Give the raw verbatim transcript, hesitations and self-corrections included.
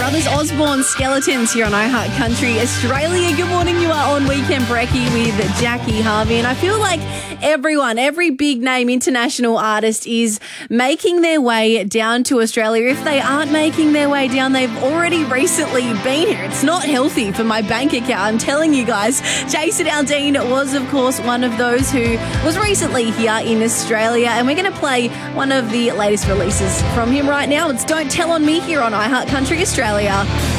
Brothers Osborne Skeletons here on iHeart Country Australia. Good morning, you are on Weekend Brekkie with Jackie Harvey, and I feel like everyone, every big name international artist is making their way down to Australia. If they aren't making their way down, they've already recently been here. It's not healthy for my bank account, I'm telling you guys. Jason Aldean was, of course, one of those who was recently here in Australia, and we're going to play one of the latest releases from him right now. It's Don't Tell On Me here on iHeart Country Australia.